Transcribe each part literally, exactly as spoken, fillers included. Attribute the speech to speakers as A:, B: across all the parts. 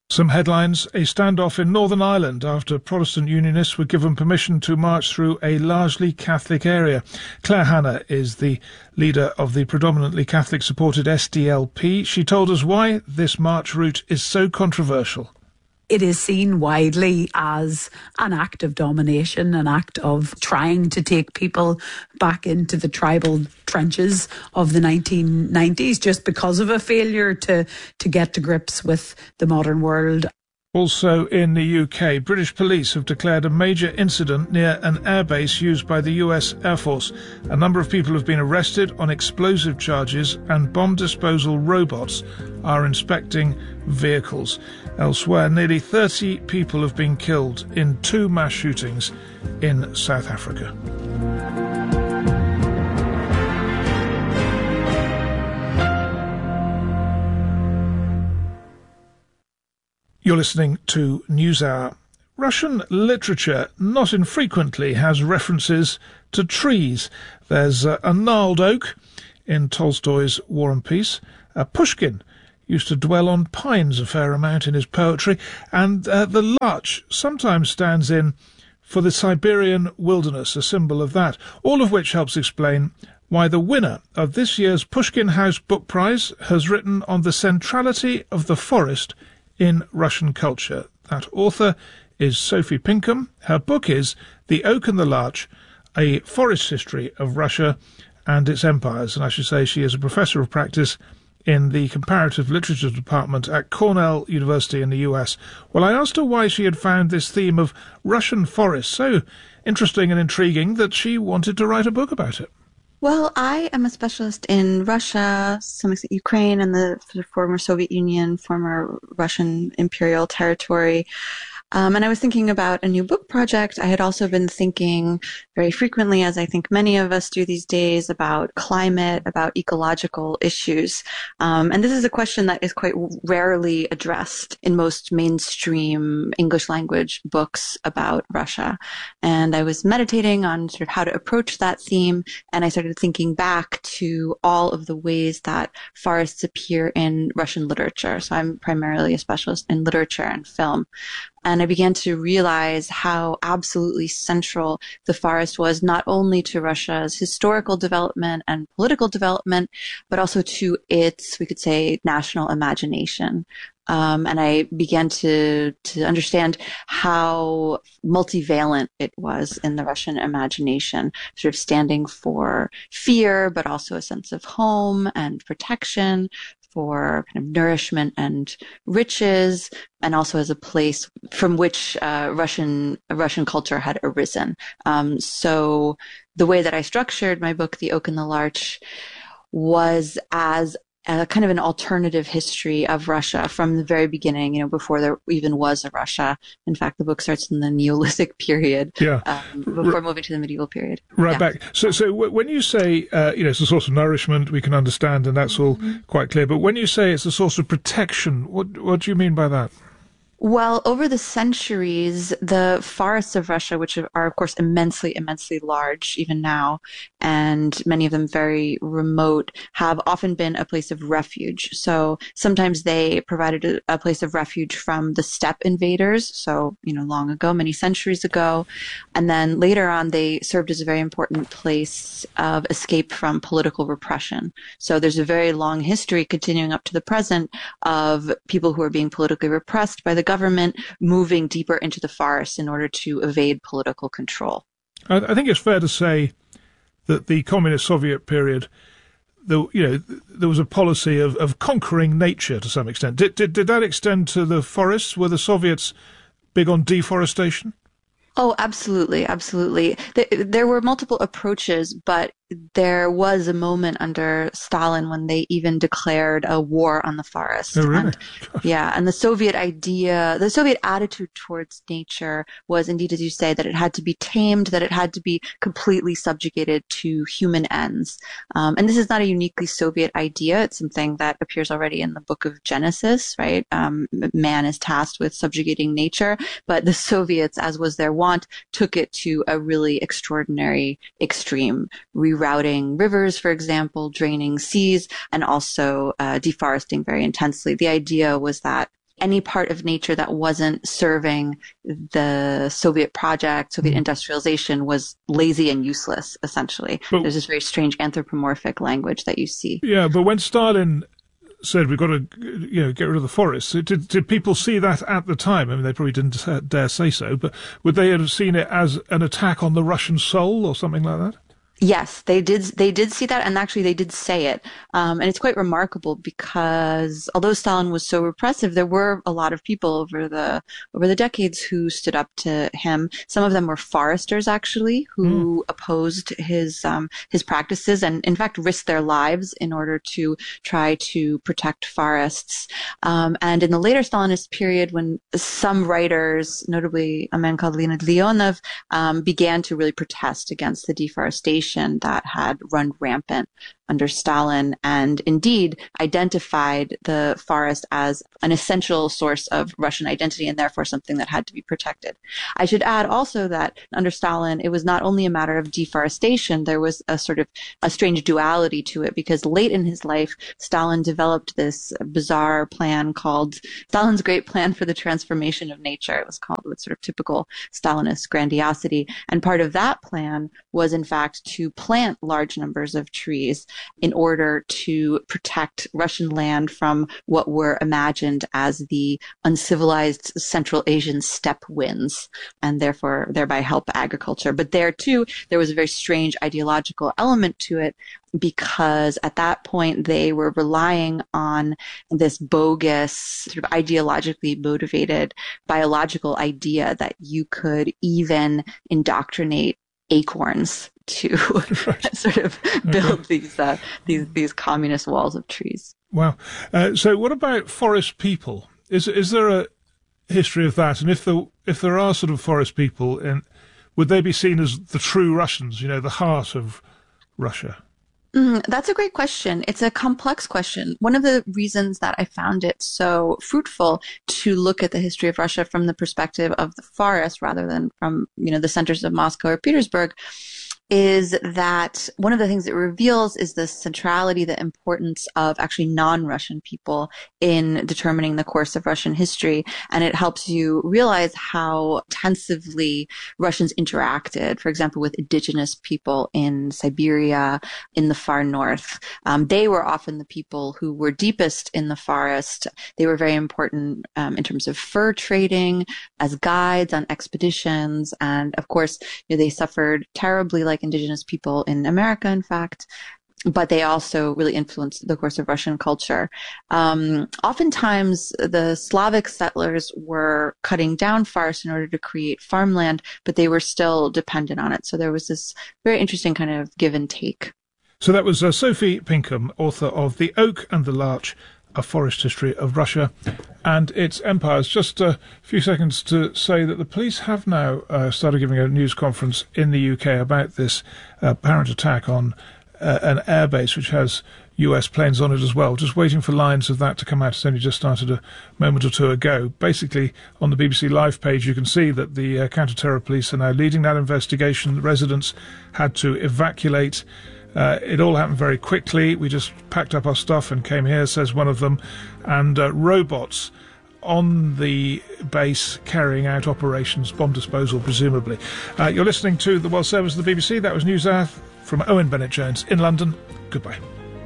A: Some headlines: a standoff in Northern Ireland after Protestant Unionists were given permission to march through a largely Catholic area. Claire Hanna is the leader of the predominantly Catholic-supported S D L P. She told us why this march route is so controversial.
B: It is seen widely as an act of domination, an act of trying to take people back into the tribal trenches of the nineteen nineties just because of a failure to, to get to grips with the modern world.
A: Also in the U K, British police have declared a major incident near an airbase used by the U S Air Force. A number of people have been arrested on explosive charges, and bomb disposal robots are inspecting vehicles. Elsewhere, nearly thirty people have been killed in two mass shootings in South Africa. You're listening to NewsHour. Russian literature not infrequently has references to trees. There's uh, a gnarled oak in Tolstoy's War and Peace. Uh, Pushkin used to dwell on pines a fair amount in his poetry, and uh, the larch sometimes stands in for the Siberian wilderness, a symbol of that, all of which helps explain why the winner of this year's Pushkin House Book Prize has written on the centrality of the forest in Russian culture. That author is Sophie Pinkham. Her book is The Oak and the Larch, A Forest History of Russia and Its Empires. And I should say she is a professor of practice in the Comparative Literature Department at Cornell University in the U S. Well, I asked her why she had found this theme of Russian forests so interesting and intriguing that she wanted to write a book about it.
C: Well, I am a specialist in Russia, some extent Ukraine, and the former Soviet Union, former Russian imperial territory. Um, and I was thinking about a new book project. I had also been thinking very frequently, as I think many of us do these days, about climate, about ecological issues. Um, and this is a question that is quite rarely addressed in most mainstream English language books about Russia. And I was meditating on sort of how to approach that theme, and I started thinking back to all of the ways that forests appear in Russian literature. So I'm primarily a specialist in literature and film. And I began to realize how absolutely central the forest was, not only to Russia's historical development and political development, but also to its, we could say, national imagination. Um, and I began to to understand how multivalent it was in the Russian imagination, sort of standing for fear, but also a sense of home and protection, for kind of nourishment and riches, and also as a place from which uh, Russian Russian culture had arisen. Um, so the way that I structured my book, The Oak and the Larch, was as a kind of an alternative history of Russia from the very beginning, you know, before there even was a Russia. In fact, the book starts in the Neolithic period,
A: yeah.
C: um, before R- moving to the medieval period.
A: Right
C: yeah.
A: back. So, so w- when you say, uh, you know, it's a source of nourishment, we can understand, and that's all mm-hmm. quite clear. But when you say it's a source of protection, what what do you mean by that?
C: Well, over the centuries, the forests of Russia, which are, of course, immensely, immensely large, even now, and many of them very remote, have often been a place of refuge. So sometimes they provided a, a place of refuge from the steppe invaders, so, you know, long ago, many centuries ago. And then later on, they served as a very important place of escape from political repression. So there's a very long history continuing up to the present of people who are being politically repressed by the government moving deeper into the forest in order to evade political control.
A: I think it's fair to say that the communist Soviet period, the, you know, there was a policy of, of conquering nature to some extent. Did, did did that extend to the forests? Were the Soviets big on deforestation?
C: Oh, absolutely, absolutely. There were multiple approaches, but there was a moment under Stalin when they even declared a war on the forest.
A: Oh, really?
C: And, yeah, and the Soviet idea, the Soviet attitude towards nature was indeed, as you say, that it had to be tamed, that it had to be completely subjugated to human ends. Um, and this is not a uniquely Soviet idea. It's something that appears already in the book of Genesis, right? Um, man is tasked with subjugating nature, but the Soviets, as was their wont, took it to a really extraordinary extreme, rerouting rivers, for example, draining seas, and also uh, deforesting very intensely. The idea was that any part of nature that wasn't serving the Soviet project, Soviet industrialization, was lazy and useless, essentially. But there's this very strange anthropomorphic language that you see.
A: Yeah, but when Stalin said we've got to, you know, get rid of the forests, did, did people see that at the time? I mean, they probably didn't dare say so, but would they have seen it as an attack on the Russian soul or something like that?
C: Yes, they did. They did see that, and actually, they did say it. Um, and it's quite remarkable because although Stalin was so repressive, there were a lot of people over the over the decades who stood up to him. Some of them were foresters, actually, who mm. opposed his um, his practices, and in fact risked their lives in order to try to protect forests. Um, and in the later Stalinist period, when some writers, notably a man called Leonid Leonov, um, began to really protest against the deforestation that had run rampant under Stalin, and indeed identified the forest as an essential source of Russian identity and therefore something that had to be protected. I should add also that under Stalin, it was not only a matter of deforestation, there was a sort of a strange duality to it, because late in his life, Stalin developed this bizarre plan called Stalin's Great Plan for the Transformation of Nature. It was called with sort of typical Stalinist grandiosity. And part of that plan was, in fact, to plant large numbers of trees in order to protect Russian land from what were imagined as the uncivilized Central Asian steppe winds, and therefore thereby help agriculture. But there too, there was a very strange ideological element to it, because at that point they were relying on this bogus, sort of ideologically motivated biological idea that you could even indoctrinate acorns to right. sort of build okay. these uh, these these communist walls of trees.
A: Wow. Uh, so, what about forest people? Is is there a history of that? And if there if there are sort of forest people, in, would they be seen as the true Russians? You know, the heart of Russia.
C: Mm, that's a great question. It's a complex question. One of the reasons that I found it so fruitful to look at the history of Russia from the perspective of the forest rather than from, you know, the centers of Moscow or Petersburg is that one of the things it reveals is the centrality, the importance of actually non-Russian people in determining the course of Russian history. And it helps you realize how intensively Russians interacted, for example, with indigenous people in Siberia, in the far north. Um, they were often the people who were deepest in the forest. They were very important um, in terms of fur trading, as guides on expeditions. And of course, you know, they suffered terribly like indigenous people in America, in fact, but they also really influenced the course of Russian culture. Um, oftentimes, the Slavic settlers were cutting down forests in order to create farmland, but they were still dependent on it. So there was this very interesting kind of give and take.
A: So that was uh, Sophie Pinkham, author of The Oak and the Larch, A Forest History of Russia and its Empires. Just a few seconds to say that the police have now uh, started giving a news conference in the U K about this uh, apparent attack on uh, an airbase which has U S planes on it as well. Just waiting for lines of that to come out. It's only just started a moment or two ago. Basically, on the B B C Live page, you can see that the uh, counter-terror police are now leading that investigation. The residents had to evacuate. Uh, it all happened very quickly. We just packed up our stuff and came here, says one of them. And uh, robots on the base carrying out operations, bomb disposal, presumably. Uh, you're listening to the World Service of the B B C. That was NewsHour from Owen Bennett-Jones in London. Goodbye.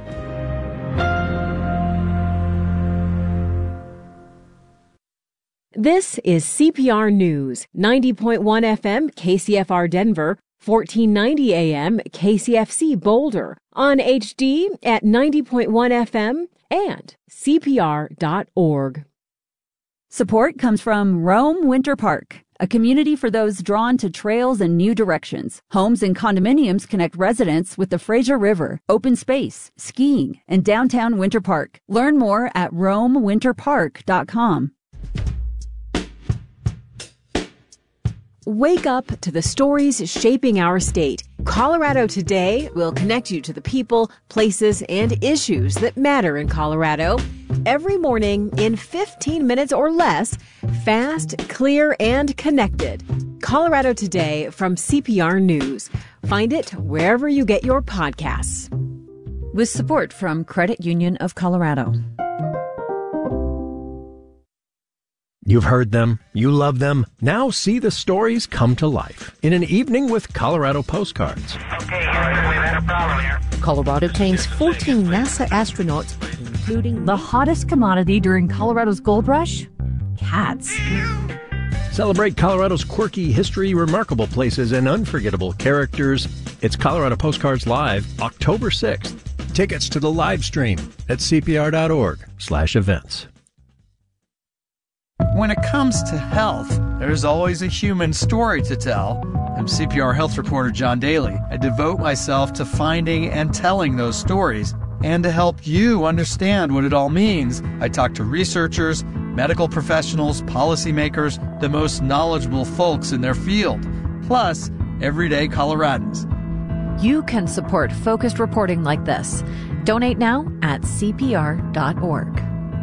D: This is C P R News, ninety point one F M K C F R Denver, fourteen ninety A M K C F C Boulder, on H D at ninety point one F M and C P R dot org.
E: Support comes from Rome Winter Park, a community for those drawn to trails and new directions. Homes and condominiums connect residents with the Fraser River, open space, skiing, and downtown Winter Park. Learn more at rome winter park dot com.
D: Wake up to the stories shaping our state. Colorado Today will connect you to the people, places, and issues that matter in Colorado. Every morning in fifteen minutes or less, fast, clear, and connected. Colorado Today from C P R News. Find it wherever you get your podcasts.
E: With support from Credit Union of Colorado.
F: You've heard them, you love them. Now see the stories come to life in an evening with Colorado Postcards.
G: Okay, Houston, we've had a problem here.
H: Colorado claims fourteen NASA astronauts, including
E: The hottest commodity during Colorado's gold rush? Cats.
F: Celebrate Colorado's quirky history, remarkable places, and unforgettable characters. It's Colorado Postcards Live, October sixth. Tickets to the live stream at cpr.org slash events.
I: When it comes to health, there's always a human story to tell. I'm C P R health reporter John Daly. I devote myself to finding and telling those stories. And to help you understand what it all means, I talk to researchers, medical professionals, policymakers, the most knowledgeable folks in their field, plus everyday Coloradans.
J: You can support focused reporting like this. Donate now at c p r dot org.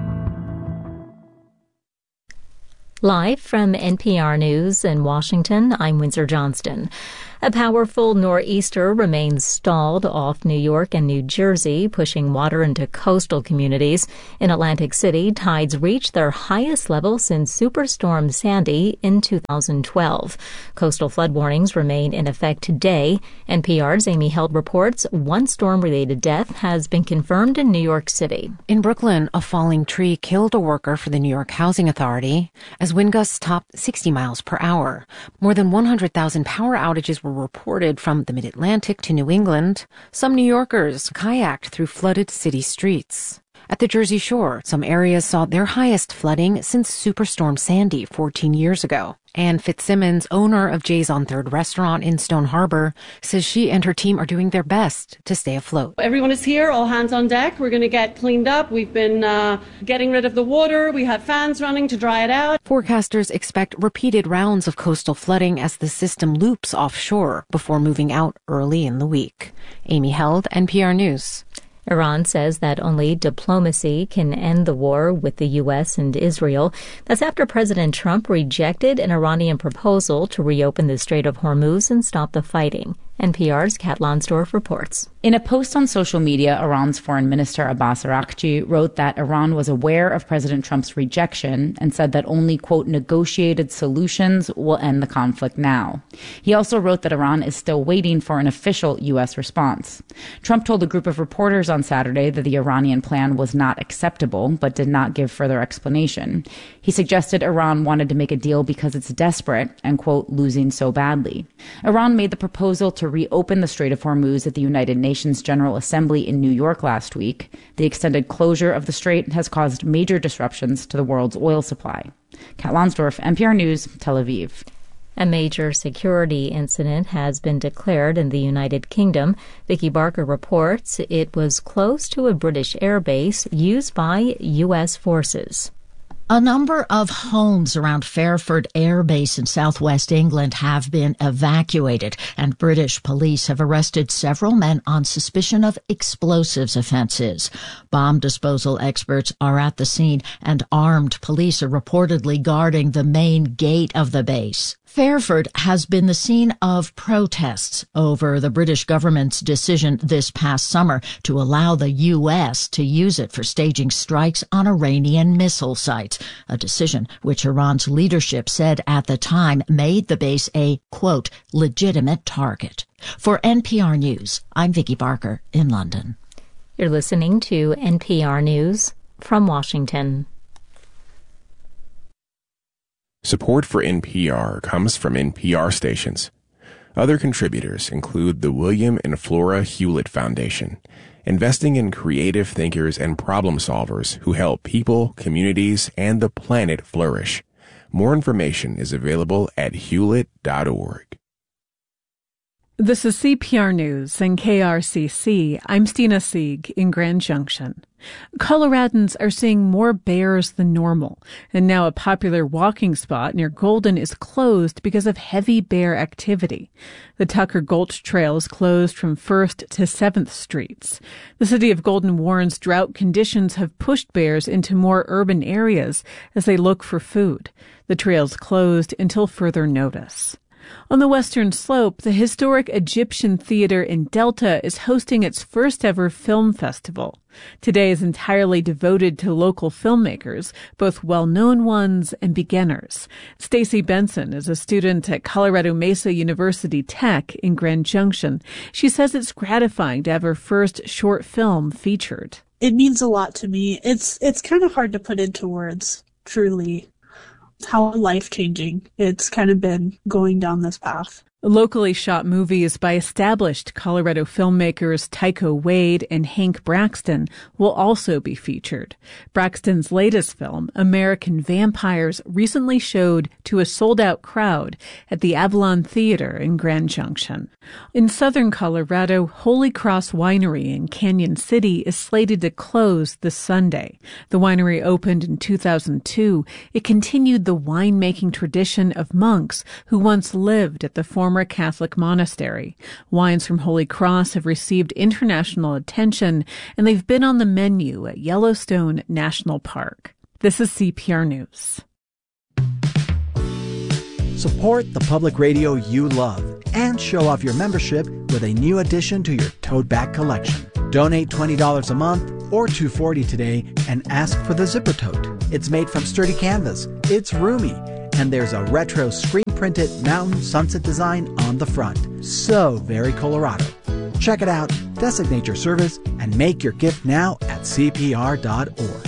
K: Live from N P R News in Washington, I'm Windsor Johnston. A powerful nor'easter remains stalled off New York and New Jersey, pushing water into coastal communities. In Atlantic City, tides reached their highest level since Superstorm Sandy in two thousand twelve. Coastal flood warnings remain in effect today. N P R's Amy Held reports one storm-related death has been confirmed in New York City.
H: In Brooklyn, a falling tree killed a worker for the New York Housing Authority as wind gusts topped sixty miles per hour. More than one hundred thousand power outages were reported from the Mid-Atlantic to New England. Some New Yorkers kayaked through flooded city streets. At the Jersey Shore, some areas saw their highest flooding since Superstorm Sandy fourteen years ago. Ann Fitzsimmons, owner of Jay's on Third restaurant in Stone Harbor, says she and her team are doing their best to stay afloat.
L: Everyone is here, all hands on deck. We're going to get cleaned up. We've been uh, getting rid of the water. We have fans running to dry it out.
H: Forecasters expect repeated rounds of coastal flooding as the system loops offshore before moving out early in the week. Amy Held, N P R News.
K: Iran says that only diplomacy can end the war with the U S and Israel. That's after President Trump rejected an Iranian proposal to reopen the Strait of Hormuz and stop the fighting. N P R's Kat Lonsdorf reports.
M: In a post on social media, Iran's Foreign Minister Abbas Araghchi wrote that Iran was aware of President Trump's rejection and said that only, quote, negotiated solutions will end the conflict now. He also wrote that Iran is still waiting for an official U S response. Trump told a group of reporters on Saturday that the Iranian plan was not acceptable, but did not give further explanation. He suggested Iran wanted to make a deal because it's desperate and, quote, losing so badly. Iran made the proposal to reopen the Strait of Hormuz at the United Nations General Assembly in New York last week. The extended closure of the strait has caused major disruptions to the world's oil supply. Kat Lonsdorf, N P R News, Tel Aviv.
K: A major security incident has been declared in the United Kingdom. Vicky Barker reports it was close to a British airbase used by U S forces.
N: A number of homes around Fairford Air Base in southwest England have been evacuated, and British police have arrested several men on suspicion of explosives offenses. Bomb disposal experts are at the scene, and armed police are reportedly guarding the main gate of the base. Fairford has been the scene of protests over the British government's decision this past summer to allow the U S to use it for staging strikes on Iranian missile sites, a decision which Iran's leadership said at the time made the base a, quote, legitimate target. For N P R News, I'm Vicky Barker in London.
K: You're listening to N P R News from Washington.
O: Support for N P R comes from N P R stations. Other contributors include the William and Flora Hewlett Foundation, investing in creative thinkers and problem solvers who help people, communities, and the planet flourish. More information is available at hewlett dot org.
P: This is C P R News and K R C C. I'm Stina Sieg in Grand Junction. Coloradans are seeing more bears than normal, and now a popular walking spot near Golden is closed because of heavy bear activity. The Tucker Gulch Trail is closed from first to seventh Streets. The city of Golden warns drought conditions have pushed bears into more urban areas as they look for food. The trail's closed until further notice. On the Western Slope, the historic Egyptian Theater in Delta is hosting its first ever film festival. Today is entirely devoted to local filmmakers, both well-known ones and beginners. Stacy Benson is a student at Colorado Mesa University Tech in Grand Junction. She says it's gratifying to have her first short film featured.
Q: It means a lot to me. It's it's kind of hard to put into words, truly, how life-changing it's kind of been going down this path.
P: Locally shot movies by established Colorado filmmakers Tycho Wade and Hank Braxton will also be featured. Braxton's latest film, American Vampires, recently showed to a sold-out crowd at the Avalon Theater in Grand Junction. In southern Colorado, Holy Cross Winery in Canyon City is slated to close this Sunday. The winery opened in two thousand two. It continued the winemaking tradition of monks who once lived at the former Catholic monastery. Wines from Holy Cross have received international attention, and they've been on the menu at Yellowstone National Park. This is C P R News.
R: Support the public radio you love and show off your membership with a new addition to your tote bag collection. Donate twenty dollars a month or two hundred forty dollars today and ask for the Zipper Tote. It's made from sturdy canvas, it's roomy, and there's a retro screen-printed mountain sunset design on the front. So very Colorado. Check it out, designate your service, and make your gift now at C P R dot org.